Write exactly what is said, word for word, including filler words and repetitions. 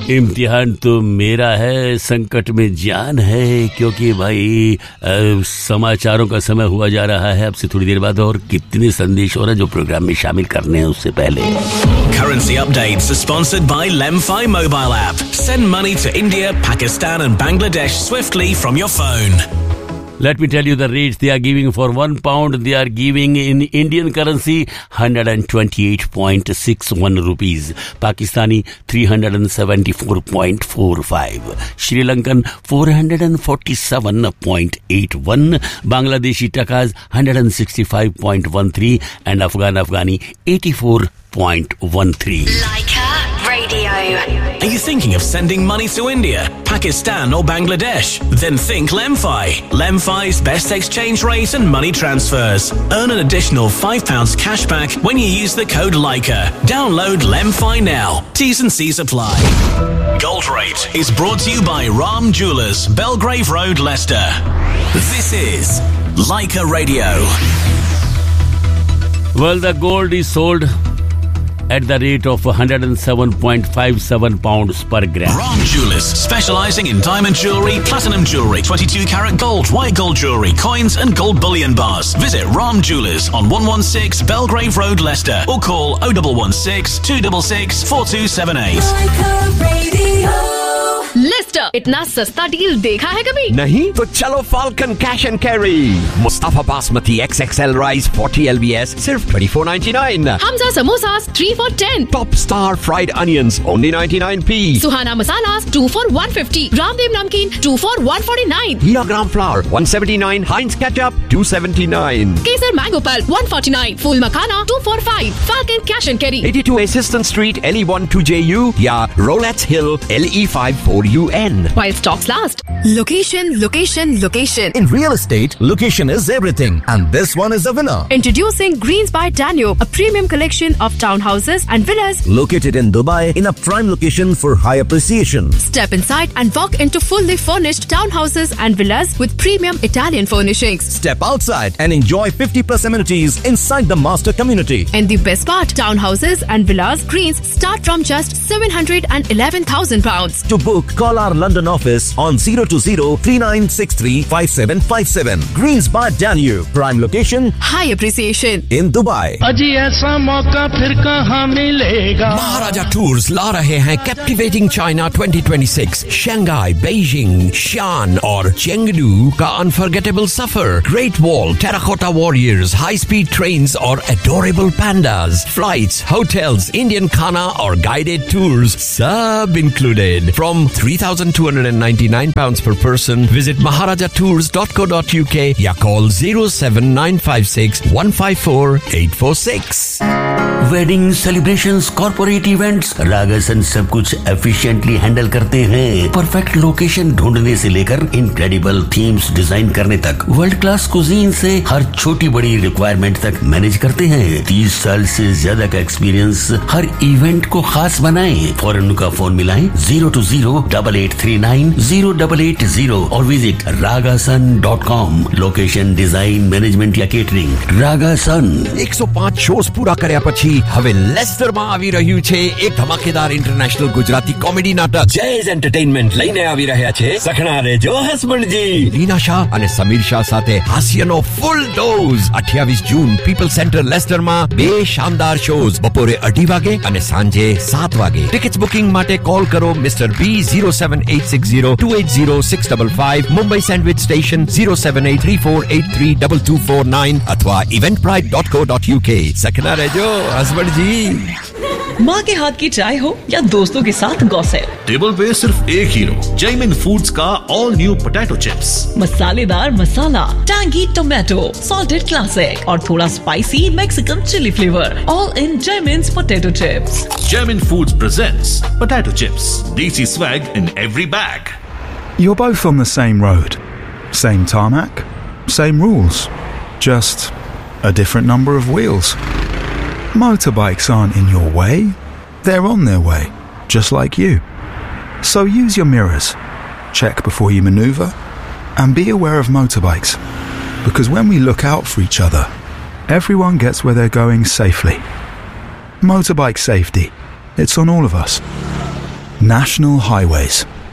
इम्तिहान तो मेरा है, संकट में जान है, क्योंकि भाई आ, समाचारों का समय हुआ जा रहा है अब से थोड़ी देर बाद, और कितने संदेश और जो प्रोग्राम में शामिल करने हैं उससे पहले. Currency updates are sponsored by Lemfi mobile app. Send money to India, Pakistan and Bangladesh swiftly from your phone. Let me tell you the rates they are giving for one pound. They are giving in Indian currency one hundred twenty-eight point six one rupees. Pakistani three hundred seventy-four point four five. Sri Lankan four hundred forty-seven point eight one. Bangladeshi takas one hundred sixty-five point one three and Afghan Afghani eighty-four point one three. Leica Radio. Are you thinking of sending money to India, Pakistan or Bangladesh? Then think Lemfi. Lemfi's best exchange rate and money transfers. Earn an additional five pounds cash back when you use the code Leica. Download Lemfi now. T's and C's apply. Gold Rate is brought to you by Ram Jewellers, Belgrave Road, Leicester. This is Leica Radio. Well, the gold is sold at the rate of one hundred seven point five seven pounds per gram. Ram Jewellers, specialising in diamond jewellery, platinum jewellery, twenty-two carat gold, white gold jewellery, coins and gold bullion bars. Visit Ram Jewellers on one one six Belgrave Road, Leicester, or call oh one one six, two six six, four two seven eight. Lester, इतना सस्ता deal देखा है कभी? नहीं? तो चलो falcon cash and carry. Mustafa basmati x x L rice forty L B S सिर्फ twenty-four ninety-nine. Hamza samosas three for ten. Top star fried onions only ninety-nine p. Suhana masalas two for one fifty. Ramdev नमकीन two for one forty-nine. Heera gram flower one seventy-nine. हाइंस ketchup two seventy-nine. Kesar mango pulp one forty-nine. Fool makhana two for five. Falcon cash and carry eighty-two Assistant Street L E one two J U या Rolettes Hill L E five four U N. While stocks last. Location, location, location. In real estate, location is everything, and this one is the winner. Introducing Greens by Danube, a premium collection of townhouses and villas located in Dubai in a prime location for high appreciation. Step inside and walk into fully furnished townhouses and villas with premium Italian furnishings. Step outside and enjoy fifty plus amenities inside the master community. And the best part, townhouses and villas Greens start from just seven hundred eleven thousand pounds. To book, call our London office on zero two zero three nine six three five seven five seven. Greens by Danube, prime location, high appreciation in Dubai. अजी ऐसा मौका फिर कहाँ मिलेगा? Maharaja Tours ला रहे हैं Captivating China twenty twenty-six. Shanghai, Beijing, Xi'an और Chengdu का unforgettable सफर. Great Wall, Terracotta Warriors, high-speed trains और adorable pandas. Flights, hotels, Indian खाना और guided tours सब included. From three thousand two hundred ninety-nine pounds per person. Visit maharaja tours dot co dot U K या call zero seven nine five six one five four eight four six. Wedding celebrations, corporate events, रागासन सब कुछ efficiently handle करते हैं. Perfect location ढूंढने से लेकर incredible themes design करने तक, वर्ल्ड क्लास कुजीन से हर छोटी बड़ी रिक्वायरमेंट तक मैनेज करते हैं. तीस साल से ज्यादा का एक्सपीरियंस हर इवेंट को खास बनाए. फौरन उनका फोन मिलाएं zero two zero eight eight three nine zero eight eight zero और visit रागासन dot com. Location, design, management या catering, રાગાસન. one oh five shows પૂરા કર્યા પછી હવે લેસ્ટરમાં આવી રહ્યું છે એક ધમાકેદાર ઇન્ટરનેશનલ ગુજરાતી કોમેડી નાટક. જેઝ એન્ટરટેઇનમેન્ટ લઈને આવી રહ્યા છે સખણા રેજો હસબન્ડજી. રીના શાહ અને સમીર શાહ સાથે હાસ્યનો ફૂલ ડોઝ. અઠ્યાવીસ જૂન પીપલ સેન્ટર લેસ્ટરમાં બે શાનદાર શોઝ બપોરે અઢી વાગે અને સાંજે સાત વાગે. ટિકિટ્સ બુકિંગ માટે કોલ કરો મિસ્ટર બી zero seven eight six zero two eight zero six five five. Mumbai sandwich station zero seven eight three four eight three two two four nine अथवा eventbrite dot co dot U K. सखना रेजो husband जी. माँ के हाथ की चाय हो या दोस्तों के साथ गॉसिप, टेबल पे सिर्फ एक हीरो, जैमिन फूड्स का ऑल न्यू पोटैटो चिप्स. मसालेदार मसाला, टैंगी टोमेटो, सॉल्टेड क्लासिक और थोड़ा spicy Mexican chilli flavour, all in जैमिन्स potato chips. Jaimin Foods presents potato chips. Desi swag in every bag. You're both on the same road, same tarmac, same rules, just a different number of wheels. Motorbikes aren't in your way, they're on their way, just like you. So use your mirrors, check before you maneuver, and be aware of motorbikes, because when we look out for each other, everyone gets where they're going safely. Motorbike safety, it's on all of us. National Highways.